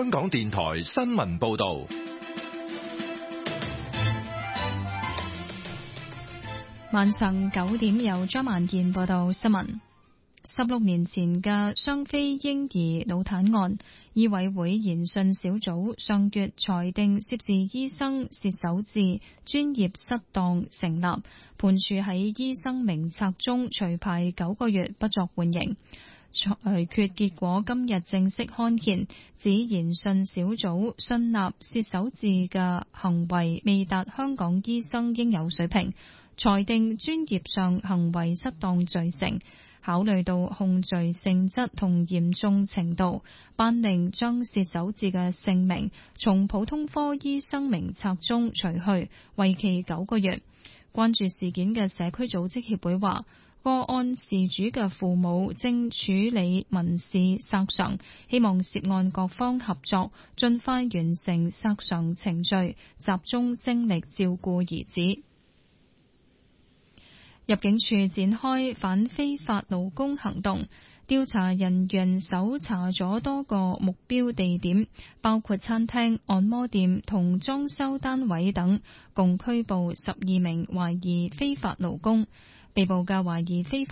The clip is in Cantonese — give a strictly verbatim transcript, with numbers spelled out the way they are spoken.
香港電台新聞報道。 晚上九點由張萬健報道新聞。十六年前嘅雙非嬰兒腦癱案，醫委會研訊小組上月裁定涉事醫生薛守志專業失當成立，判處喺醫生名冊中除牌九個月，不作緩刑。裁決結果今日正式刊憲，指研訊小組信納薛守志嘅行為未達香港醫生應有水平，裁定專業上行為失當罪成。考慮到控罪性質同嚴重程度，頒令將薛守志嘅姓名從普通科醫生名冊中除去，為期九個月。關注事件嘅社區組織協會話，個案事主嘅父母正處理民事索償，希望涉案各方合作，盡快完成索償程序，集中精力照顧兒子。入境處展開反非法勞工行動，調查人員搜查咗多個目標地點，包括餐廳、按摩店同裝修單位等，共拘捕十二名懷疑非法勞工。被捕嘅懷疑非法